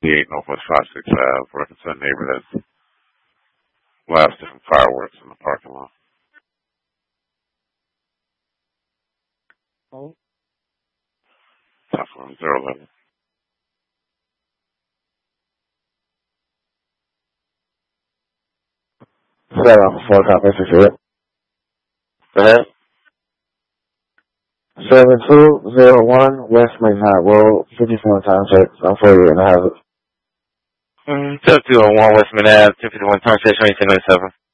58 Northwest 565, working to a neighbor that's blasting fireworks in the parking lot. Oh. That's from 011. Set off 4 copy 68. Go ahead. 7201 West Manhattan Road, 54 Township. I'm for you in the hazard. 7201 West Manhattan, 251 Township, 2797.